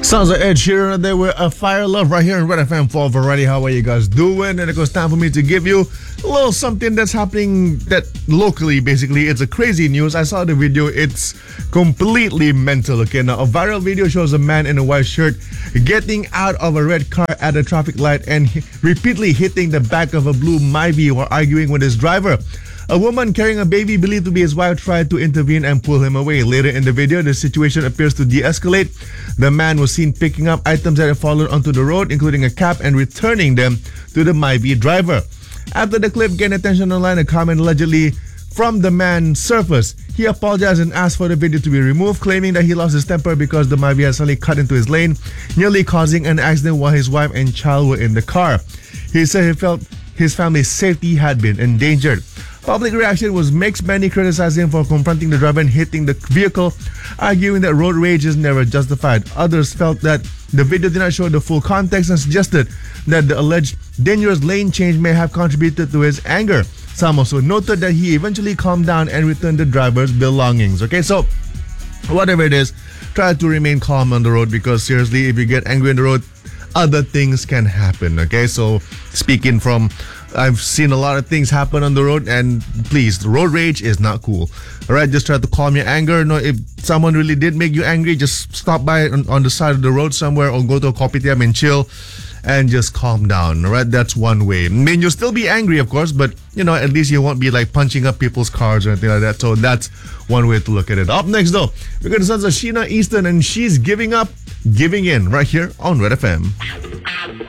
Sounds like Ed Sheeran there with a Fire Love right here in Red FM for Variety. How are you guys doing? And it goes time for me to give you a little something that's happening that locally, basically. It's a crazy news. I saw the video. It's completely mental. Okay, now a viral video shows a man in a white shirt getting out of a red car at a traffic light and repeatedly hitting the back of a blue Myvi while arguing with his driver. A woman carrying a baby believed to be his wife tried to intervene and pull him away. Later in the video, the situation appears to de-escalate. The man was seen picking up items that had fallen onto the road, including a cap, and returning them to the Myvi driver. After the clip gained attention online, a comment allegedly from the man surfaced. He apologized and asked for the video to be removed, claiming that he lost his temper because the Myvi had suddenly cut into his lane, nearly causing an accident while his wife and child were in the car. He said he felt his family's safety had been endangered. Public reaction was mixed. Many criticized him for confronting the driver and hitting the vehicle, arguing that road rage is never justified. Others felt that the video did not show the full context and suggested that the alleged dangerous lane change may have contributed to his anger. Some also noted that he eventually calmed down and returned the driver's belongings. Okay, so whatever it is, try to remain calm on the road, because seriously, if you get angry on the road, other things can happen. Okay, so speaking from, I've seen a lot of things happen on the road, and please, road rage is not cool. All right, just try to calm your anger. No, if someone really did make you angry, just stop by on the side of the road somewhere or go to a kopitiam and chill and just calm down. All right, that's one way. I mean, you'll still be angry, of course, but at least you won't be like punching up people's cars or anything like that. So that's one way to look at it. Up next, though, we're going to listen to Sheena Easton, and she's giving up, giving in right here on Red FM.